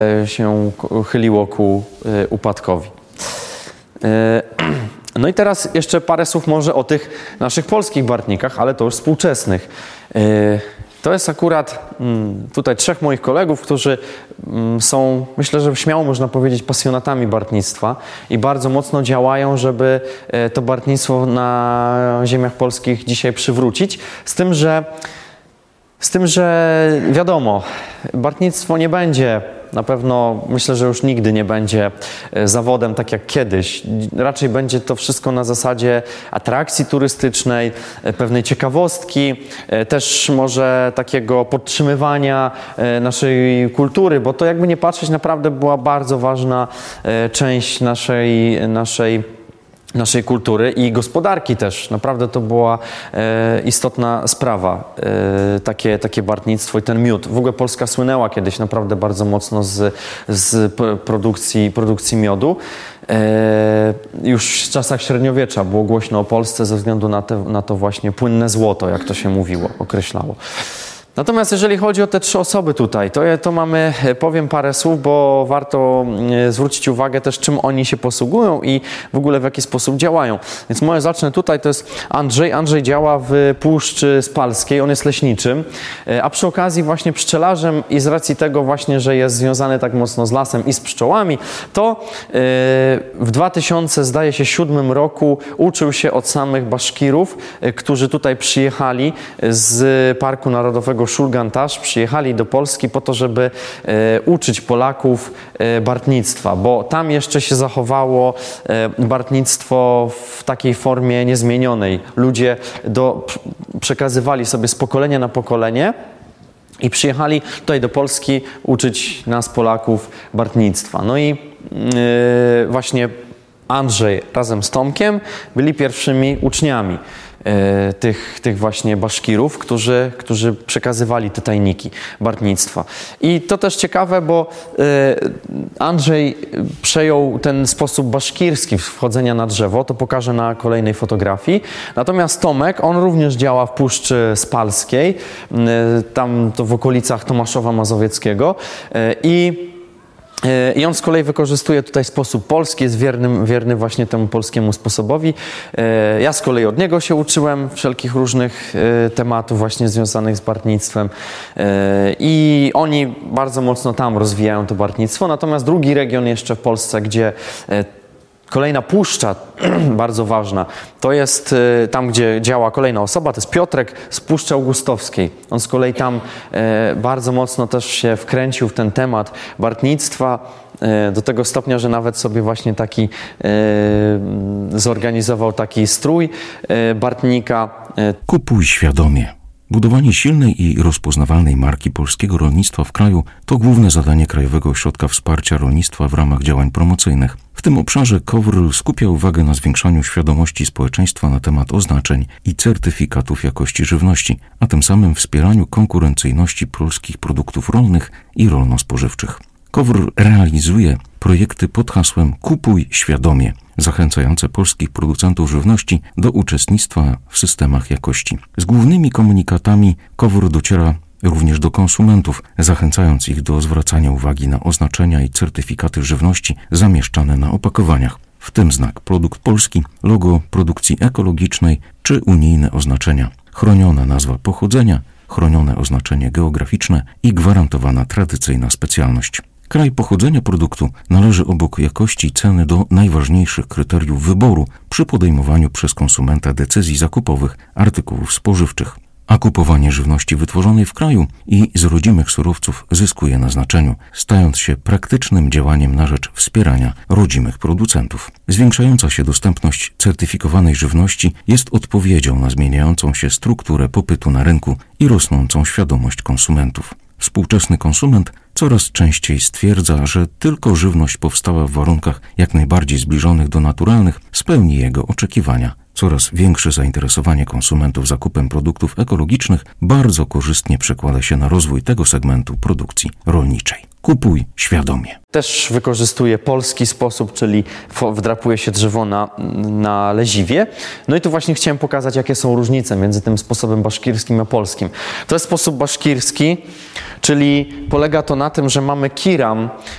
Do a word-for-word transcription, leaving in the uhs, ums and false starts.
się chyliło ku upadkowi. No i teraz jeszcze parę słów może o tych naszych polskich bartnikach, ale to już współczesnych. To jest akurat tutaj trzech moich kolegów, którzy są, myślę, że śmiało można powiedzieć, pasjonatami bartnictwa i bardzo mocno działają, żeby to bartnictwo na ziemiach polskich dzisiaj przywrócić. Z tym, że, z tym, że wiadomo, bartnictwo nie będzie, na pewno myślę, że już nigdy nie będzie zawodem tak jak kiedyś. Raczej będzie to wszystko na zasadzie atrakcji turystycznej, pewnej ciekawostki, też może takiego podtrzymywania naszej kultury, bo to jakby nie patrzeć naprawdę była bardzo ważna część naszej, naszej naszej kultury i gospodarki też. Naprawdę to była e, istotna sprawa, e, takie, takie bartnictwo i ten miód. W ogóle Polska słynęła kiedyś naprawdę bardzo mocno z, z produkcji, produkcji miodu. E, już w czasach średniowiecza było głośno o Polsce ze względu na, te, na to właśnie płynne złoto, jak to się mówiło, określało. Natomiast jeżeli chodzi o te trzy osoby tutaj, to, to mamy, powiem parę słów, bo warto zwrócić uwagę też, czym oni się posługują i w ogóle w jaki sposób działają. Więc może zacznę tutaj, to jest Andrzej. Andrzej działa w Puszczy Spalskiej, on jest leśniczym, a przy okazji właśnie pszczelarzem i z racji tego właśnie, że jest związany tak mocno z lasem i z pszczołami, to w dwa tysiące, zdaje się, siódmym roku uczył się od samych baszkirów, którzy tutaj przyjechali z Parku Narodowego Szulgan-Tasz, przyjechali do Polski po to, żeby e, uczyć Polaków e, bartnictwa, bo tam jeszcze się zachowało e, bartnictwo w takiej formie niezmienionej. Ludzie do, przekazywali sobie z pokolenia na pokolenie i przyjechali tutaj do Polski uczyć nas, Polaków, bartnictwa. No i e, właśnie Andrzej razem z Tomkiem byli pierwszymi uczniami Tych, tych właśnie baszkirów, którzy, którzy przekazywali te tajniki bartnictwa. I to też ciekawe, bo Andrzej przejął ten sposób baszkirski wchodzenia na drzewo, to pokażę na kolejnej fotografii. Natomiast Tomek, on również działa w Puszczy Spalskiej, tam to w okolicach Tomaszowa Mazowieckiego i I on z kolei wykorzystuje tutaj sposób polski, jest wiernym, wierny właśnie temu polskiemu sposobowi. Ja z kolei od niego się uczyłem wszelkich różnych tematów właśnie związanych z bartnictwem i oni bardzo mocno tam rozwijają to bartnictwo. Natomiast drugi region jeszcze w Polsce, gdzie kolejna puszcza, bardzo ważna, to jest tam, gdzie działa kolejna osoba, to jest Piotrek z Puszczy Augustowskiej. On z kolei tam e, bardzo mocno też się wkręcił w ten temat bartnictwa, e, do tego stopnia, że nawet sobie właśnie taki e, zorganizował taki strój e, bartnika. E. Kupuj świadomie. Budowanie silnej i rozpoznawalnej marki polskiego rolnictwa w kraju to główne zadanie Krajowego Ośrodka Wsparcia Rolnictwa w ramach działań promocyjnych. W tym obszarze KOWR skupia uwagę na zwiększaniu świadomości społeczeństwa na temat oznaczeń i certyfikatów jakości żywności, a tym samym wspieraniu konkurencyjności polskich produktów rolnych i rolno-spożywczych. KOWR realizuje projekty pod hasłem Kupuj świadomie, zachęcające polskich producentów żywności do uczestnictwa w systemach jakości. Z głównymi komunikatami KOWR dociera również do konsumentów, zachęcając ich do zwracania uwagi na oznaczenia i certyfikaty żywności zamieszczane na opakowaniach, w tym znak produkt polski, logo produkcji ekologicznej czy unijne oznaczenia, chroniona nazwa pochodzenia, chronione oznaczenie geograficzne i gwarantowana tradycyjna specjalność. Kraj pochodzenia produktu należy obok jakości i ceny do najważniejszych kryteriów wyboru przy podejmowaniu przez konsumenta decyzji zakupowych artykułów spożywczych. A kupowanie żywności wytworzonej w kraju i z rodzimych surowców zyskuje na znaczeniu, stając się praktycznym działaniem na rzecz wspierania rodzimych producentów. Zwiększająca się dostępność certyfikowanej żywności jest odpowiedzią na zmieniającą się strukturę popytu na rynku i rosnącą świadomość konsumentów. Współczesny konsument coraz częściej stwierdza, że tylko żywność powstała w warunkach jak najbardziej zbliżonych do naturalnych spełni jego oczekiwania Coraz większe zainteresowanie konsumentów zakupem produktów ekologicznych bardzo korzystnie przekłada się na rozwój tego segmentu produkcji rolniczej. Kupuj świadomie. Też wykorzystuję polski sposób, czyli wdrapuje się drzewo na, na leziwie. No i tu właśnie chciałem pokazać, jakie są różnice między tym sposobem baszkirskim a polskim. To jest sposób baszkirski, czyli polega to na tym, że mamy kiram